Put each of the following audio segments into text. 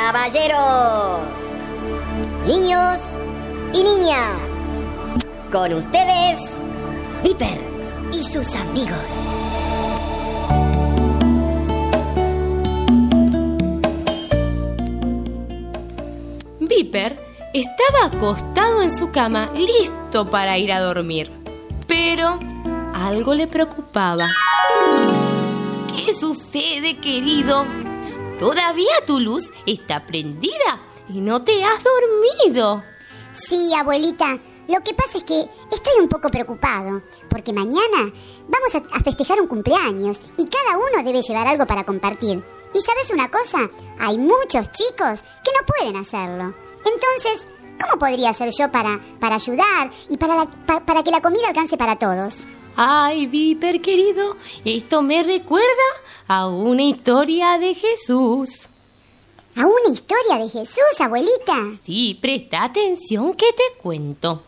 caballeros, niños y niñas, con ustedes, Viper y sus amigos. Viper estaba acostado en su cama, listo para ir a dormir. Pero algo le preocupaba. ¿Qué sucede, querido? ¿Todavía tu luz está prendida y no te has dormido? Sí, abuelita. Lo que pasa es que estoy un poco preocupado, porque mañana vamos a festejar un cumpleaños y cada uno debe llevar algo para compartir. ¿Y sabes una cosa? Hay muchos chicos que no pueden hacerlo. Entonces, ¿cómo podría hacer yo para ayudar y para que la comida alcance para todos? Ay, Viper, querido, esto me recuerda a una historia de Jesús. ¿A una historia de Jesús, abuelita? Sí, presta atención que te cuento.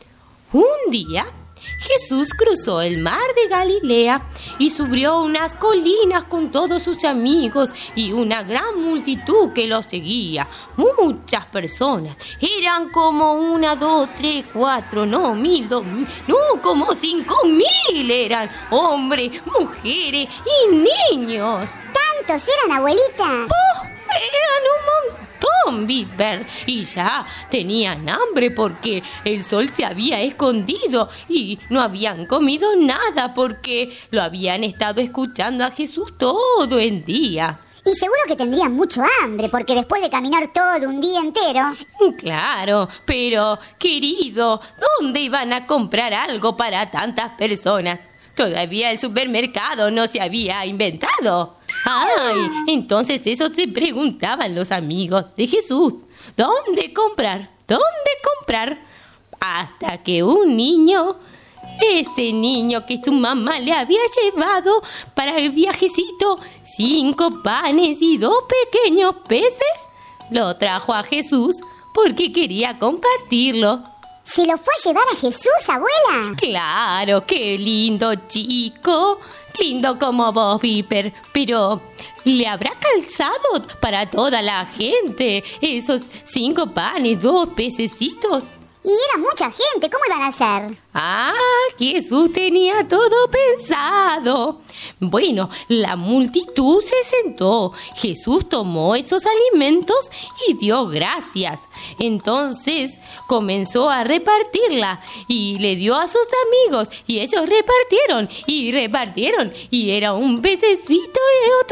Un día, Jesús cruzó el mar de Galilea y subió unas colinas con todos sus amigos y una gran multitud que lo seguía. Muchas personas. Eran como 1, 2, 3, 4, no, 1000, 2000, no, como 5000 eran. Hombres, mujeres y niños. ¿Tantos eran, abuelita? Eran un montón, Viper, y ya tenían hambre porque el sol se había escondido y no habían comido nada porque lo habían estado escuchando a Jesús todo el día. Y seguro que tendrían mucho hambre porque después de caminar todo un día entero... Claro, pero, querido, ¿dónde iban a comprar algo para tantas personas? Todavía el supermercado no se había inventado. ¡Ay! Entonces eso se preguntaban los amigos de Jesús. ¿Dónde comprar? ¿Dónde comprar? Hasta que un niño, ese niño que su mamá le había llevado para el viajecito, 5 panes y 2 pequeños peces, lo trajo a Jesús porque quería compartirlo. ¿Se lo fue a llevar a Jesús, abuela? Claro, qué lindo chico. Lindo como vos, Viper. Pero, ¿le habrá calzado para toda la gente esos 5 panes, 2 pececitos? Y era mucha gente, ¿cómo iban a hacer? Ah, Jesús tenía todo pensado. Bueno, la multitud se sentó. Jesús tomó esos alimentos y dio gracias. Entonces comenzó a repartirla y le dio a sus amigos y ellos repartieron y era un pececito y otro